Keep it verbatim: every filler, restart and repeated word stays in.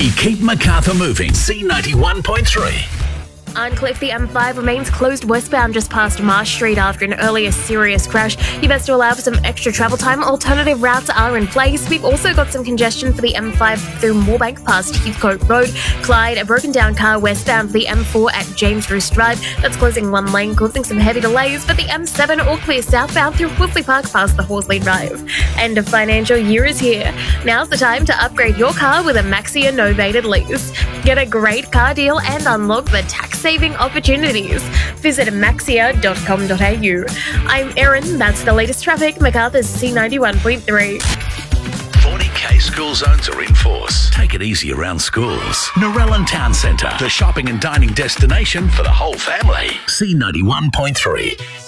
We keep Macarthur moving. C ninety-one point three. Arncliffe, the M five remains closed westbound just past Marsh Street after an earlier serious crash. You've best to allow for some extra travel time. Alternative routes are in place. We've also got some congestion for the M five through Moorebank past Heathcote Road. Clyde, a broken down car westbound for the M four at James Roos Drive. That's closing one lane, causing some heavy delays. But the M seven all clear southbound through Wolseley Park past the Horsley Drive. End of financial year is here. Now's the time to upgrade your car with a Maxia novated lease. Get a great car deal and unlock the tax saving opportunities. Visit maxia dot com dot a u. I'm Erin, that's the latest traffic, Macarthur's C ninety-one point three. forty K school zones are in force. Take it easy around schools. Narellan Town Centre, the shopping and dining destination for the whole family. C ninety-one point three.